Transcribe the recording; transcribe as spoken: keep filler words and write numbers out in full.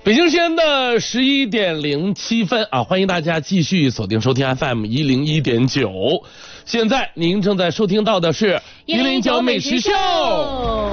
北京时间的十一点零七分啊，欢迎大家继续锁定收听 F M 一零一点九。现在您正在收听到的是一零九美食秀。